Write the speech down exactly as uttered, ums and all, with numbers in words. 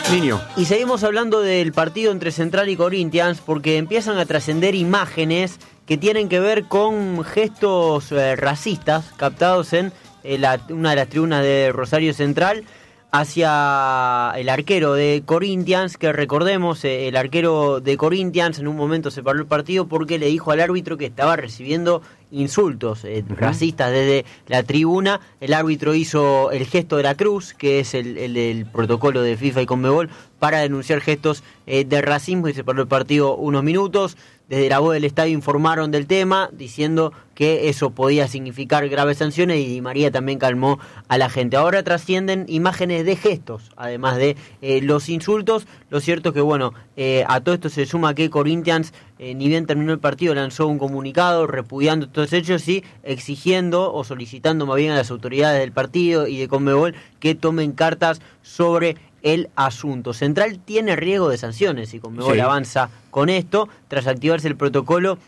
Niño. Y seguimos hablando del partido entre Central y Corinthians porque empiezan a trascender imágenes que tienen que ver con gestos eh, racistas captados en eh, la, una de las tribunas de Rosario Central hacia el arquero de Corinthians, que recordemos, eh, el arquero de Corinthians en un momento se paró el partido porque le dijo al árbitro que estaba recibiendo insultos eh, uh-huh. racistas desde la tribuna. El árbitro hizo el gesto de la cruz, que es el, el, el protocolo de FIFA y Conmebol para denunciar gestos eh, de racismo, y se paró el partido unos minutos. Desde la voz del estadio informaron del tema, diciendo que eso podía significar graves sanciones, y Di María también calmó a la gente. Ahora trascienden imágenes de gestos, además de eh, los insultos. Lo cierto es que, bueno, eh, a todo esto se suma que Corinthians, eh, ni bien terminó el partido, lanzó un comunicado repudiando estos hechos y exigiendo o solicitando más bien a las autoridades del partido y de Conmebol que tomen cartas sobre el asunto. Central tiene riesgo de sanciones y Conmebol sí. avanza con esto tras activarse el protocolo